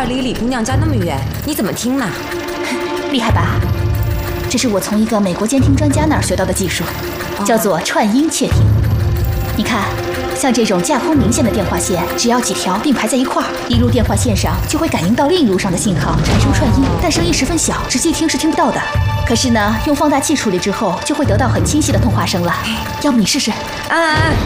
离李姑娘家那么远，你怎么听呢？ 厉害吧？这是我从一个美国监听专家那儿学到的技术，叫做串音窃听。你看，像这种架空明线的电话线，只要几条并排在一块儿，一路电话线上就会感应到另一路上的信号，产生串音，但声音十分小，直接听是听不到的。可是呢，用放大器处理之后，就会得到很清晰的通话声了。要不你试试？